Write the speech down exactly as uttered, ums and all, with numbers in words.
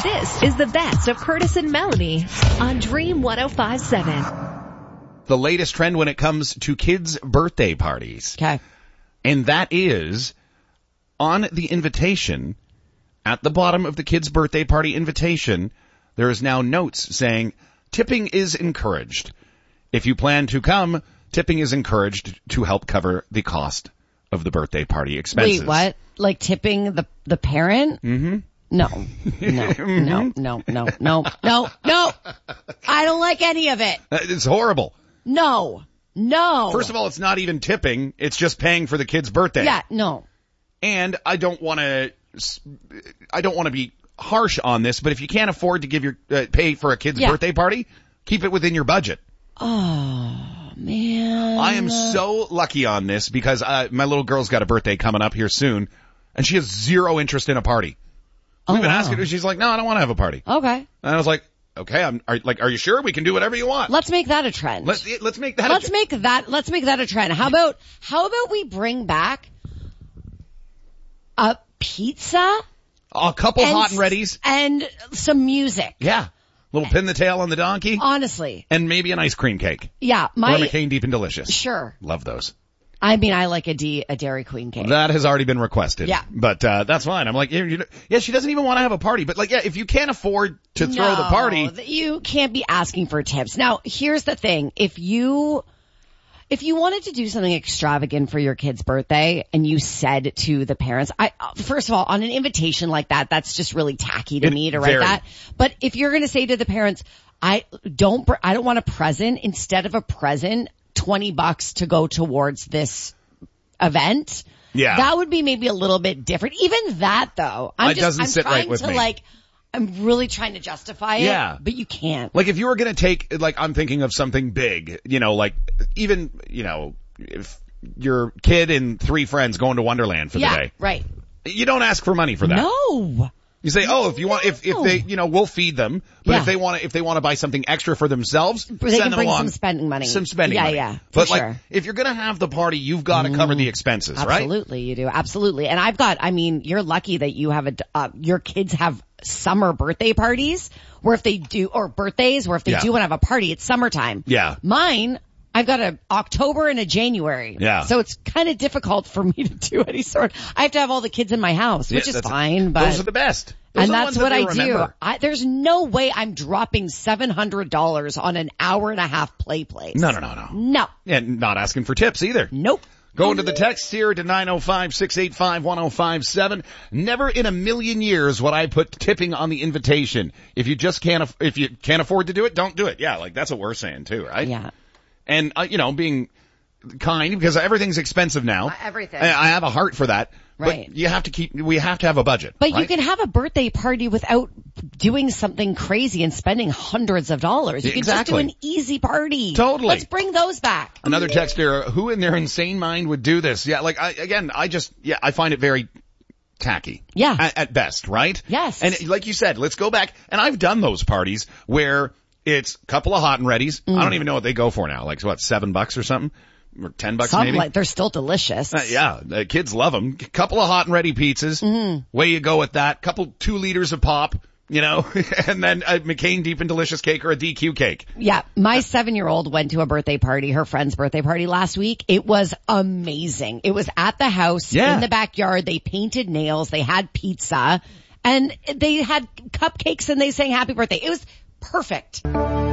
This is the best of Curtis and Melanie on Dream one oh five point seven. The latest trend when it comes to kids' birthday parties. Okay. And that is on the invitation, at the bottom of the kids' birthday party invitation, there is now notes saying tipping is encouraged. If you plan to come, tipping is encouraged to help cover the cost of the birthday party expenses. Wait, what? Like tipping the the parent? Mm-hmm. No, no, no, no, no, no, no, no. I don't like any of it. It's horrible. No, no. First of all, it's not even tipping. It's just paying for the kid's birthday. Yeah, no. And I don't want to, I don't want to be harsh on this, but if you can't afford to give your, uh, pay for a kid's Yeah. birthday party, keep it within your budget. Oh, man. I am so lucky on this because uh, my little girl's got a birthday coming up here soon, and she has zero interest in a party. We've Oh, been wow. asking her. She's like, no, I don't want to have a party. Okay. And I was like, okay, I'm are, like, are you sure? We can do whatever you want. Let's make that a trend. Let's let's make that. Let's a, make that, let's make that a trend. How about, how about we bring back a pizza a couple and hot and s- readies. and some music? Yeah, little pin the tail on the donkey, Honestly. and maybe an ice cream cake Yeah, or my, a McCain Deep and Delicious. sure. Love those. I mean, I like a D, a Dairy Queen cake. That has already been requested. Yeah. But, uh, that's fine. I'm like, you, you, yeah, she doesn't even want to have a party. But like, yeah, if you can't afford to throw the No, party. th- you can't be asking for tips. Now, here's the thing. If you, if you wanted to do something extravagant for your kid's birthday and you said to the parents, I, first of all, on an invitation like that, that's just really tacky to It- me to write very. that. But if you're going to say to the parents, I don't, br- I don't want a present, instead of a present, twenty bucks to go towards this event. Yeah. That would be maybe a little bit different. Even that though, I'm It just, doesn't I'm sit trying right with to me. like, I'm really trying to justify it. Yeah. But you can't. Like if you were going to take, like I'm thinking of something big, you know, like even, you know, if your kid and three friends going to Wonderland for yeah, the day. right. You don't ask for money for that. No. You say, oh, if you want, if, if No. they, you know, we'll feed them, but Yeah. if they want to, if they want to buy something extra for themselves, They send can them bring along. some spending money. Some spending Yeah, money. yeah, for But like, sure. Mm. if you're going to have the party, you've got to cover the expenses, right? Absolutely, you do. Absolutely. And I've got, I mean, you're lucky that you have a, uh, your kids have summer birthday parties where if they do, or birthdays where if they Yeah. do want to have a party, it's summertime. Yeah. Mine, I've got a October and a January. Yeah. So it's kind of difficult for me to do any sort. I have to have all the kids in my house, which Yeah, is that's- fine, but. Those are the best. Those And are the that's ones what that I they do. remember. I, there's no way I'm dropping seven hundred dollars on an hour and a half play place. No, no, no, no. No. And not asking for tips either. Nope. Going to the text here to nine oh five, six eight five, one oh five seven. Never in a million years would I put tipping on the invitation. If you just can't, aff- if you can't afford to do it, don't do it. Yeah, like that's what we're saying too, right? Yeah. And, uh, you know, being kind because everything's expensive now. Uh, everything. I, I have a heart for that. Right. But you have to keep, we have to have a budget. But you right? can have a birthday party without doing something crazy and spending hundreds of dollars. You can Exactly. just do an easy party. Totally. Let's bring those back. Another text here, who in their insane mind would do this? Yeah, like, I, again, I just, yeah, I find it very tacky. Yeah. At, at best, right? Yes. And like you said, let's go back, and I've done those parties where it's a couple of hot and readies. Mm. I don't even know what they go for now. Like, what, seven bucks or something? Or ten bucks Some maybe? like they're still delicious. Uh, yeah, the kids love them. Couple of hot and ready pizzas. Mm-hmm. Way you go with that. Couple, two liters of pop, you know, and then a McCain Deep and Delicious cake or a D Q cake. Yeah, my seven-year-old went to a birthday party, her friend's birthday party last week. It was amazing. It was at the house, Yeah. in the backyard. They painted nails. They had pizza. And they had cupcakes and they sang happy birthday. It was perfect.